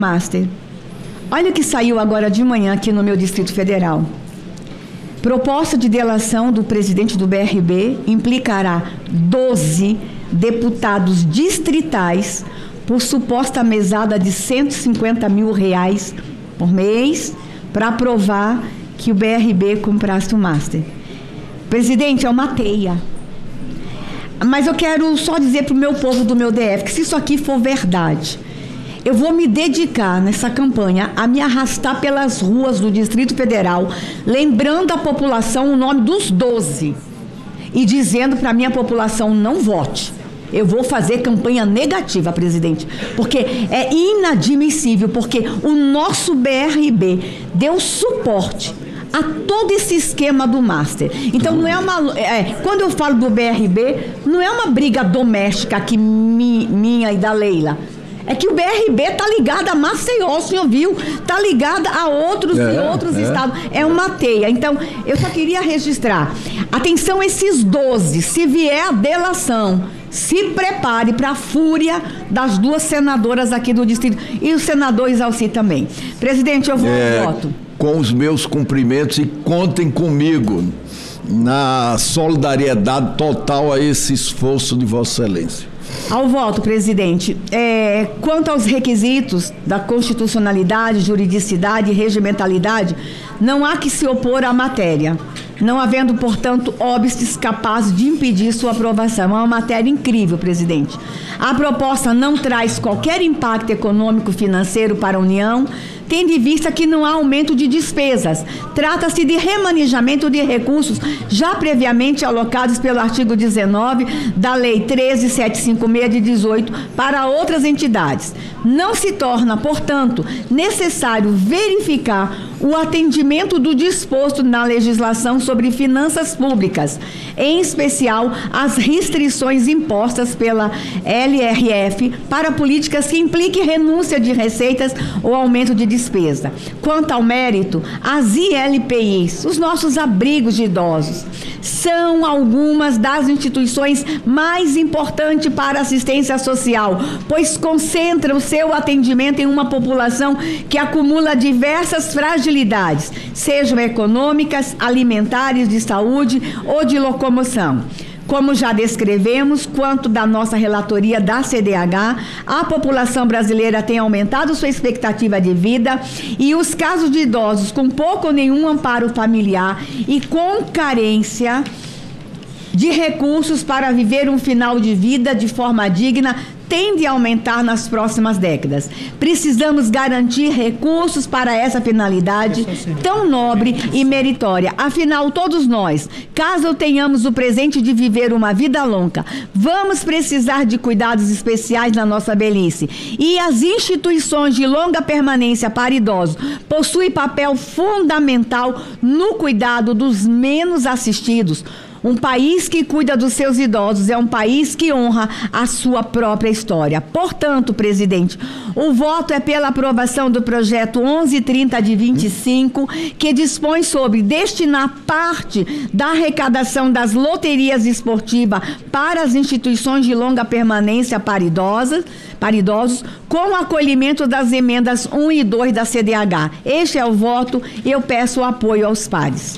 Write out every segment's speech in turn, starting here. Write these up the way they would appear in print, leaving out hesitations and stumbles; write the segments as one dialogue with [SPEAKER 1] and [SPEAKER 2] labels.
[SPEAKER 1] Master. Olha o que saiu agora de manhã aqui no meu Distrito Federal. Proposta de delação do presidente do BRB implicará 12 deputados distritais por suposta mesada de R$150 mil por mês para provar que o BRB comprasse o Master. Presidente, é uma teia. Mas eu quero só dizer para o meu povo do meu DF que se isso aqui for verdade, eu vou me dedicar nessa campanha a me arrastar pelas ruas do Distrito Federal, lembrando à população o nome dos 12 e dizendo para a minha população não vote. Eu vou fazer campanha negativa, presidente, porque é inadmissível, porque o nosso BRB deu suporte a todo esse esquema do Master. Então, não é uma... quando eu falo do BRB, não é uma briga doméstica aqui minha e da Leila. É que o BRB está ligado a Maceió, o senhor viu? Está ligado a outros estados. É uma teia. Então, eu só queria registrar. Atenção, esses 12, se vier a delação, se prepare para a fúria das duas senadoras aqui do distrito. E o senador Isalci também. Presidente, eu vou ao voto.
[SPEAKER 2] Com os meus cumprimentos e contem comigo na solidariedade total a esse esforço de Vossa Excelência.
[SPEAKER 1] Ao voto, presidente. Quanto aos requisitos da constitucionalidade, juridicidade e regimentalidade, não há que se opor à matéria, não havendo, portanto, óbices capazes de impedir sua aprovação. É uma matéria incrível, presidente. A proposta não traz qualquer impacto econômico financeiro para a União, tendo em vista que não há aumento de despesas. Trata-se de remanejamento de recursos já previamente alocados pelo artigo 19 da Lei 13.756 de 18 para outras entidades. Não se torna, portanto, necessário verificar o atendimento do disposto na legislação sobre finanças públicas, em especial as restrições impostas pela LRF para políticas que impliquem renúncia de receitas ou aumento de despesa. Quanto ao mérito, as ILPIs, os nossos abrigos de idosos, são algumas das instituições mais importantes para a assistência social, pois concentram o seu atendimento em uma população que acumula diversas fragilidades, sejam econômicas, alimentares, de saúde ou de locomoção. Como já descrevemos, quanto da nossa relatoria da CDH, a população brasileira tem aumentado sua expectativa de vida e os casos de idosos com pouco ou nenhum amparo familiar e com carência de recursos para viver um final de vida de forma digna tende a aumentar nas próximas décadas. Precisamos garantir recursos para essa finalidade tão nobre e meritória. Afinal, todos nós, caso tenhamos o presente de viver uma vida longa, vamos precisar de cuidados especiais na nossa velhice. E as instituições de longa permanência para idosos possuem papel fundamental no cuidado dos menos assistidos. Um país que cuida dos seus idosos é um país que honra a sua própria história. Portanto, presidente, o voto é pela aprovação do projeto 1130 de 25, que dispõe sobre destinar parte da arrecadação das loterias esportivas para as instituições de longa permanência para idosos, com o acolhimento das emendas 1 e 2 da CDH. Este é o voto e eu peço o apoio aos pares.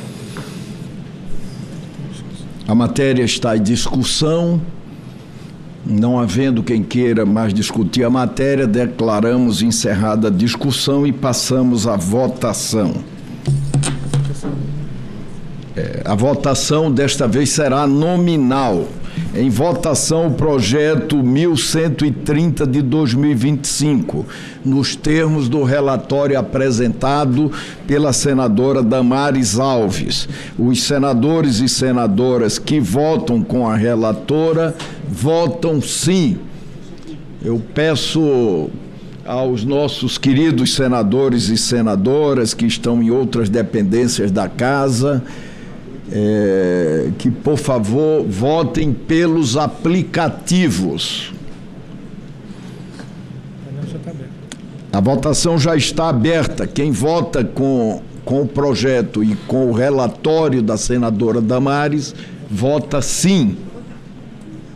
[SPEAKER 2] A matéria está em discussão, não havendo quem queira mais discutir a matéria, declaramos encerrada a discussão e passamos à votação. A votação desta vez será nominal. Em votação, o projeto 1130 de 2025, nos termos do relatório apresentado pela senadora Damares Alves. Os senadores e senadoras que votam com a relatora, votam sim. Eu peço aos nossos queridos senadores e senadoras que estão em outras dependências da casa, que, por favor, votem pelos aplicativos. A votação já está aberta. Quem vota com o projeto e com o relatório da senadora Damares, vota sim.